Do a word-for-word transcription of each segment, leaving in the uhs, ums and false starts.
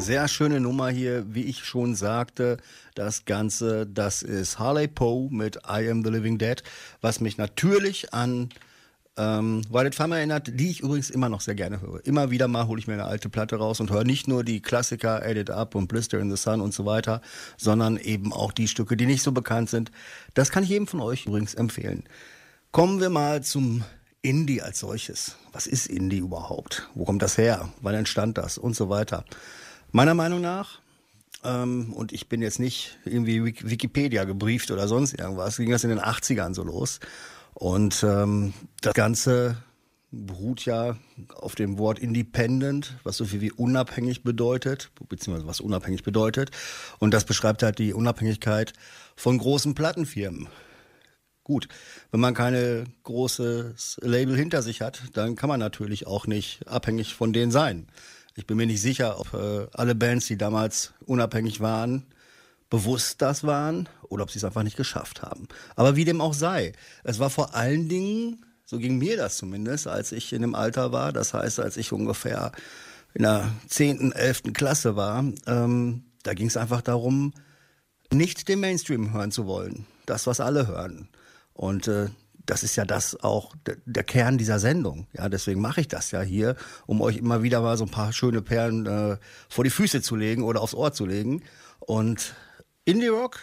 Sehr schöne Nummer hier, wie ich schon sagte. Das Ganze, das ist Harley Poe mit I Am the Living Dead, was mich natürlich an ähm, Violet Farmer erinnert, die ich übrigens immer noch sehr gerne höre. Immer wieder mal hole ich mir eine alte Platte raus und höre nicht nur die Klassiker Add It Up und Blister in the Sun und so weiter, sondern eben auch die Stücke, die nicht so bekannt sind. Das kann ich jedem von euch übrigens empfehlen. Kommen wir mal zum Indie als solches. Was ist Indie überhaupt? Wo kommt das her? Wann entstand das? Und so weiter. Meiner Meinung nach, ähm, und ich bin jetzt nicht irgendwie Wikipedia gebrieft oder sonst irgendwas, ging das in den achtzigern so los. Und ähm, das Ganze beruht ja auf dem Wort Independent, was so viel wie unabhängig bedeutet, beziehungsweise was unabhängig bedeutet. Und das beschreibt halt die Unabhängigkeit von großen Plattenfirmen. Gut, wenn man keine großes Label hinter sich hat, dann kann man natürlich auch nicht abhängig von denen sein. Ich bin mir nicht sicher, ob äh, alle Bands, die damals unabhängig waren, bewusst das waren oder ob sie es einfach nicht geschafft haben. Aber wie dem auch sei, es war vor allen Dingen, so ging mir das zumindest, als ich in dem Alter war, das heißt, als ich ungefähr in der zehnten, elften Klasse war, ähm, da ging es einfach darum, nicht den Mainstream hören zu wollen. Das, was alle hören. Und äh, das ist ja das auch der, der Kern dieser Sendung. Ja, deswegen mache ich das ja hier, um euch immer wieder mal so ein paar schöne Perlen äh, vor die Füße zu legen oder aufs Ohr zu legen. Und Indie Rock,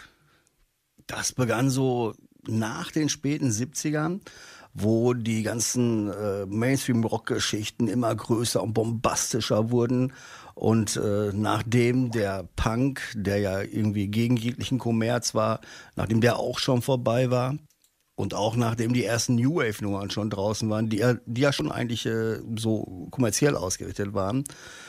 das begann so nach den späten siebzigern, wo die ganzen äh, Mainstream-Rock-Geschichten immer größer und bombastischer wurden. Und äh, nachdem der Punk, der ja irgendwie gegen jeglichen Kommerz war, nachdem der auch schon vorbei war, und auch nachdem die ersten New Wave-Nummern schon draußen waren, die, die ja schon eigentlich äh, so kommerziell ausgerichtet waren.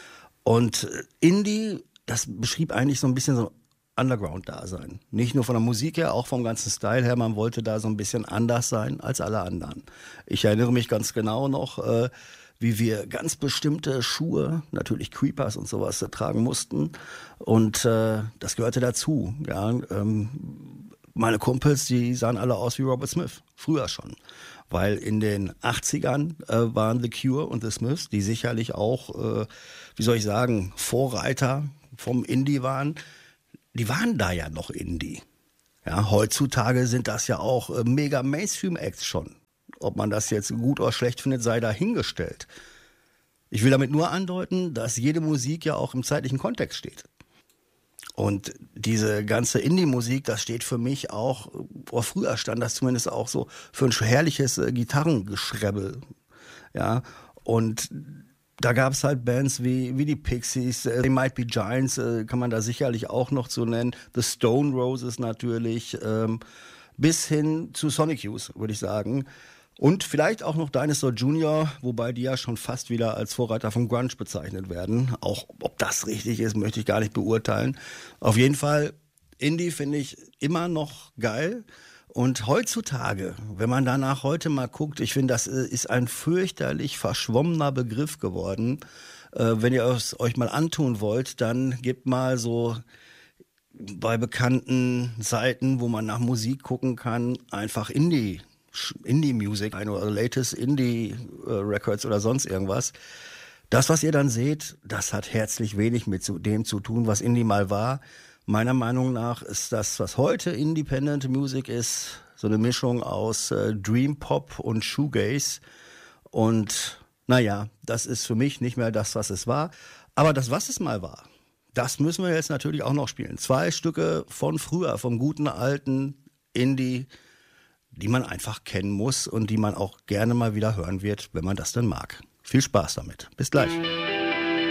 Und äh, Indie, das beschrieb eigentlich so ein bisschen so Underground-Dasein. Nicht nur von der Musik her, auch vom ganzen Style her. Man wollte da so ein bisschen anders sein als alle anderen. Ich erinnere mich ganz genau noch, äh, wie wir ganz bestimmte Schuhe, natürlich Creepers und sowas, äh, tragen mussten. Und äh, das gehörte dazu. Ja, ähm, meine Kumpels, die sahen alle aus wie Robert Smith, früher schon. Weil in den achtzigern äh, waren The Cure und The Smiths, die sicherlich auch, äh, wie soll ich sagen, Vorreiter vom Indie waren. Die waren da ja noch Indie. Ja, heutzutage sind das ja auch äh, mega Mainstream-Acts schon. Ob man das jetzt gut oder schlecht findet, sei dahingestellt. Ich will damit nur andeuten, dass jede Musik ja auch im zeitlichen Kontext steht. Und diese ganze Indie-Musik, das steht für mich auch, oder früher stand das zumindest auch so, für ein herrliches äh, Gitarrengeschrebbel. Ja, und da gab es halt Bands wie, wie die Pixies, äh, They Might Be Giants, äh, kann man da sicherlich auch noch so nennen, The Stone Roses natürlich, ähm, bis hin zu Sonic Youth, würde ich sagen. Und vielleicht auch noch Dinosaur Junior, wobei die ja schon fast wieder als Vorreiter von Grunge bezeichnet werden. Auch ob das richtig ist, möchte ich gar nicht beurteilen. Auf jeden Fall, Indie finde ich immer noch geil. Und heutzutage, wenn man danach heute mal guckt, ich finde, das ist ein fürchterlich verschwommener Begriff geworden. Äh, wenn ihr es euch mal antun wollt, dann gebt mal so bei bekannten Seiten, wo man nach Musik gucken kann, einfach Indie Indie-Music, oder latest Indie-Records oder sonst irgendwas. Das, was ihr dann seht, das hat herzlich wenig mit dem zu tun, was Indie mal war. Meiner Meinung nach ist das, was heute Independent Music ist, so eine Mischung aus äh, Dream Pop und Shoegaze. Und naja, das ist für mich nicht mehr das, was es war. Aber das, was es mal war, das müssen wir jetzt natürlich auch noch spielen. Zwei Stücke von früher, vom guten alten Indie, die man einfach kennen muss und die man auch gerne mal wieder hören wird, wenn man das dann mag. Viel Spaß damit. Bis gleich.